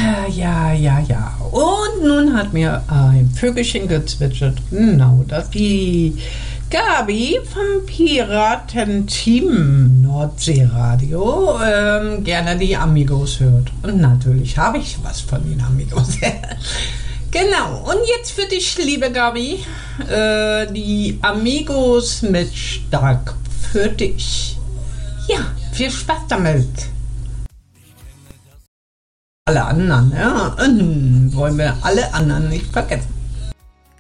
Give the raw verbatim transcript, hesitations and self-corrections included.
ja, ja, ja. Und nun hat mir ein Vögelchen gezwitschert. Genau, dass die Gabi vom Piratenteam Nordseeradio ähm, gerne die Amigos hört. Und natürlich habe ich was von den Amigos. Genau, und jetzt für dich, liebe Gabi, äh, die Amigos mit Stark für dich. Ja, viel Spaß damit. Alle anderen, ja, wollen wir alle anderen nicht vergessen.